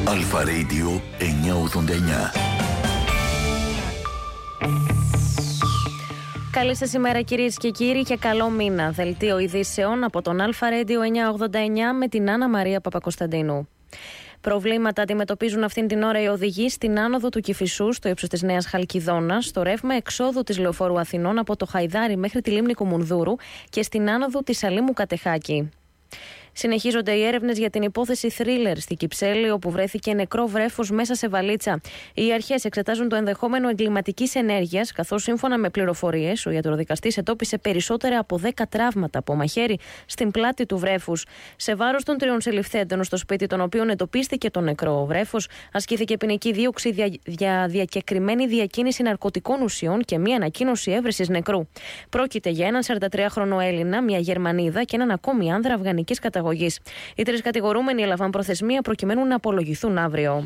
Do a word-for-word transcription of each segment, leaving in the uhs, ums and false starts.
Αλφα Radio εννιακόσια ογδόντα εννιά. Καλή σας ημέρα κυρίες και κύριοι και καλό μήνα. Δελτίο ειδήσεων από τον Αλφα Radio εννιακόσια ογδόντα εννιά με την Άννα Μαρία Παπακοσταντίνου. Προβλήματα αντιμετωπίζουν αυτήν την ώρα οι οδηγοί στην άνοδο του Κηφισού, στο ύψος της Νέας Χαλκιδόνας, στο ρεύμα εξόδου της Λεωφόρου Αθηνών από το Χαϊδάρι μέχρι τη λίμνη Κουμουνδούρου και στην άνοδο της Αλήμου Κατεχάκη. Συνεχίζονται οι έρευνες για την υπόθεση θρίλερ στη Κυψέλη, όπου βρέθηκε νεκρό βρέφος μέσα σε βαλίτσα. Οι αρχές εξετάζουν το ενδεχόμενο εγκληματικής ενέργειας, καθώς σύμφωνα με πληροφορίες, ο ιατροδικαστής εντόπισε περισσότερα από δέκα τραύματα από μαχαίρι στην πλάτη του βρέφους. Σε βάρος των τριών συλληφθέντων στο σπίτι των οποίων εντοπίστηκε το νεκρό βρέφος, ασκήθηκε ποινική δίωξη για δια, διακεκριμένη διακίνηση ναρκωτικών ουσιών και μία ανακοίνωση έβρεσης νεκρού. Πρόκειται για έναν σαραντατριάχρονο Έλληνα, μία Γερμανίδα και έναν ακόμη άνδρα αφγανικής καταγωγής. Οι τρεις κατηγορούμενοι έλαβαν προθεσμία προκειμένου να απολογηθούν αύριο.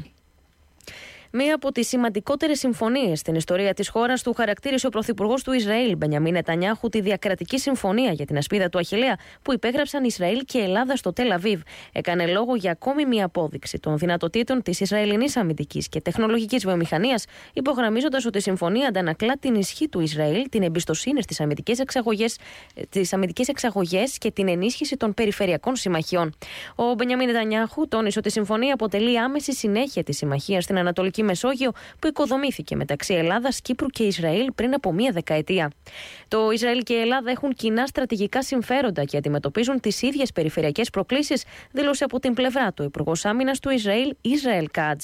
Μία από τις σημαντικότερες συμφωνίες στην ιστορία της χώρας του χαρακτήρισε ο πρωθυπουργός του Ισραήλ, Μπενιαμίν Νετανιάχου, τη διακρατική συμφωνία για την ασπίδα του Αχιλλέα που υπέγραψαν Ισραήλ και Ελλάδα στο Τελ Αβίβ. Έκανε λόγο για ακόμη μία απόδειξη των δυνατοτήτων της Ισραηλινής αμυντικής και τεχνολογικής βιομηχανίας, υπογραμμίζοντας ότι η συμφωνία αντανακλά την ισχύ του Ισραήλ, την εμπιστοσύνη στις αμυντικές εξαγωγές, τις αμυντικές εξαγωγές και την ενίσχυση των περιφερειακών συμμαχιών. Ο Μπενιαμίν Νετανιάχου τόνισε ότι η συμφωνία αποτελεί άμεση συνέχεια της συμμαχίας στην Ανατολική Μεσόγειο που οικοδομήθηκε μεταξύ Ελλάδας, Κύπρου και Ισραήλ πριν από μία δεκαετία. Το Ισραήλ και η Ελλάδα έχουν κοινά στρατηγικά συμφέροντα και αντιμετωπίζουν τις ίδιες περιφερειακές προκλήσεις, δήλωσε από την πλευρά του Υπουργός Άμυνας του Ισραήλ, Ισραήλ Κάτζ.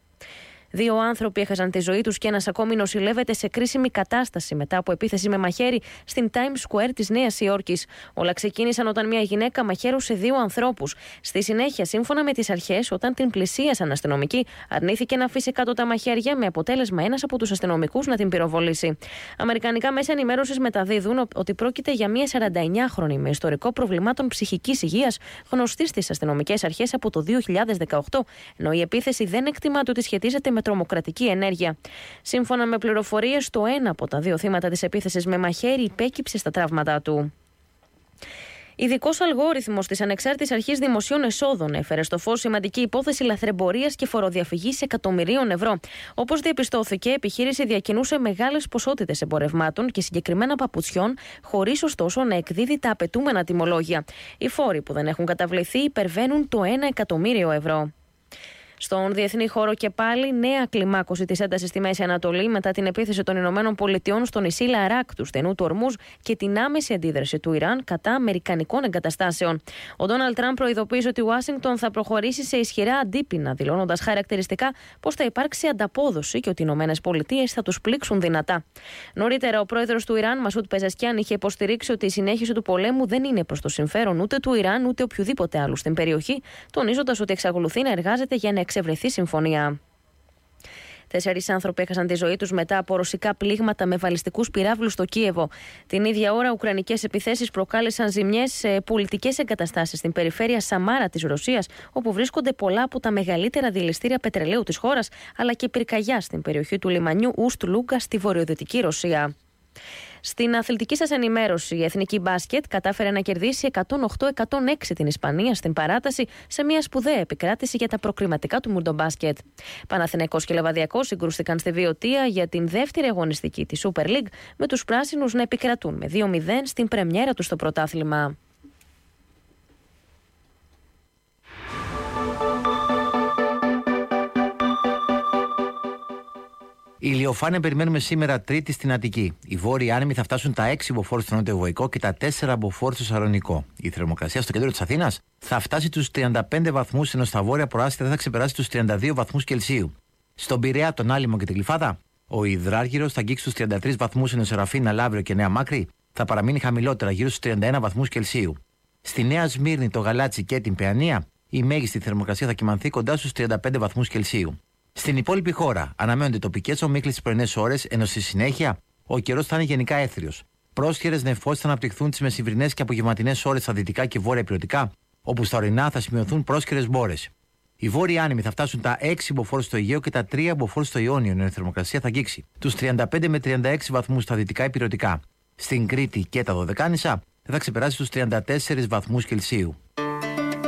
Δύο άνθρωποι έχασαν τη ζωή τους και ένας ακόμη νοσηλεύεται σε κρίσιμη κατάσταση μετά από επίθεση με μαχαίρι στην Times Square της Νέας Υόρκης. Όλα ξεκίνησαν όταν μια γυναίκα μαχαίρωσε δύο ανθρώπους. Στη συνέχεια, σύμφωνα με τις αρχές, όταν την πλησίασαν αστυνομικοί, αρνήθηκε να αφήσει κάτω τα μαχαίρια με αποτέλεσμα ένας από τους αστυνομικούς να την πυροβολήσει. Αμερικανικά μέσα ενημέρωσης μεταδίδουν ότι πρόκειται για μια σαρανταεννιάχρονη με ιστορικό προβλημάτων ψυχικής υγείας, γνωστή στις αστυνομικές αρχές από το δύο χιλιάδες δεκαοκτώ, ενώ η επίθεση δεν εκτιμάται ότι σχετίζεται με τρομοκρατική ενέργεια. Σύμφωνα με πληροφορίες, το ένα από τα δύο θύματα της επίθεσης με μαχαίρι υπέκυψε στα τραύματά του. Ειδικός αλγόριθμος της Ανεξάρτητης Αρχής Δημοσίων Εσόδων έφερε στο φως σημαντική υπόθεση λαθρεμπορίας και φοροδιαφυγής εκατομμυρίων ευρώ. Όπως διαπιστώθηκε, η επιχείρηση διακινούσε μεγάλες ποσότητες εμπορευμάτων και συγκεκριμένα παπουτσιών, χωρίς ωστόσο να εκδίδει τα απαιτούμενα τιμολόγια. Οι φόροι που δεν έχουν καταβληθεί υπερβαίνουν το ένα εκατομμύριο ευρώ. Στον διεθνή χώρο και πάλι, νέα κλιμάκωση της έντασης στη Μέση Ανατολή μετά την επίθεση των Ηνωμένων Πολιτειών στο νησί Λαράκ του στενού του Ορμούζ και την άμεση αντίδραση του Ιράν κατά αμερικανικών εγκαταστάσεων. Ο Ντόναλντ Τραμπ προειδοποίησε ότι η Ουάσιγκτον θα προχωρήσει σε ισχυρά αντίπεινα, δηλώνοντας χαρακτηριστικά πως θα υπάρξει ανταπόδοση και ότι οι Ηνωμένες Πολιτείες θα τους πλήξουν δυνατά. Νωρίτερα, ο πρόεδρος του Ιράν, Μασούτ Πεζεσκιάν, είχε υποστηρίξει ότι η συνέχιση του πολέμου δεν είναι προς το συμφέρον ούτε του Ιράν ούτε οποιοδήποτε άλλου στην περιοχή, τονίζοντας ότι εξακολουθεί να εργάζεται για να εξευρεθεί συμφωνία. Τέσσερις άνθρωποι έχασαν τη ζωή τους μετά από ρωσικά πλήγματα με βαλιστικούς πυράβλους στο Κίεβο. Την ίδια ώρα, ουκρανικές επιθέσεις προκάλεσαν ζημιές σε πολιτικές εγκαταστάσεις στην περιφέρεια Σαμάρα της Ρωσίας, όπου βρίσκονται πολλά από τα μεγαλύτερα δηληστήρια πετρελαίου της χώρας, αλλά και πυρκαγιά στην περιοχή του λιμανιού Ουστ-Λούγκα στη βορειοδυτική Ρωσία. Στην αθλητική σας ενημέρωση, η Εθνική Μπάσκετ κατάφερε να κερδίσει εκατόν οκτώ εκατόν έξι την Ισπανία στην παράταση σε μια σπουδαία επικράτηση για τα προκριματικά του Μουντομπάσκετ. Παναθηναϊκός και Λεβαδιακός συγκρούστηκαν στη Βιωτία για την δεύτερη αγωνιστική της Super League, με τους πράσινους να επικρατούν με δύο μηδέν στην πρεμιέρα του στο πρωτάθλημα. Ηλιοφάνεια περιμένουμε σήμερα Τρίτη στην Αττική. Οι βόρειοι άνεμοι θα φτάσουν τα έξι μποφόρ στο νότιο-βορραϊκό και τα τέσσερα μποφόρ στο Σαλονικό. Η θερμοκρασία στο κέντρο της Αθήνας θα φτάσει τους τριάντα πέντε βαθμούς, ενώ στα βόρεια προάστια θα ξεπεράσει τους τριάντα δύο βαθμούς Κελσίου. Στον Πειραιά, τον Άλυμο και την Γλυφάδα, ο Υδράργυρος θα αγγίξει τους τριάντα τρεις βαθμούς, ενώ Σεραφίνα, Λαύριο και Νέα Μάκρη θα παραμείνει χαμηλότερα, γύρω στους τριάντα ένα βαθμούς Κελσίου. Στη Νέα Σμύρνη, το Γαλάτσι και την Παιανία, η μέγιστη θερμοκρασία θα κυμανθεί κοντά στους τριάντα πέντε βαθμούς Κελσίου. Στην υπόλοιπη χώρα αναμένονται τοπικές ομίχλες τις πρωινές ώρες, ενώ στη συνέχεια ο καιρός θα είναι γενικά έθριος. Πρόσχερες νεφώσεις θα αναπτυχθούν τις μεσημβρινές και απογευματινές ώρες στα δυτικά και βόρεια υπηρετικά, όπου στα ορεινά θα σημειωθούν πρόσχερες μπόρες. Οι βόρειοι άνεμοι θα φτάσουν τα έξι μποφόρ στο Αιγαίο και τα τρία μποφόρ στο Ιόνιο, ενώ η θερμοκρασία θα αγγίξει τους τριάντα πέντε με τριάντα έξι βαθμούς στα δυτικά υπηρετικά. Στην Κρήτη και τα Δωδεκάνησα θα ξεπεράσει τους τριάντα τέσσερις βαθμούς Κελσίου.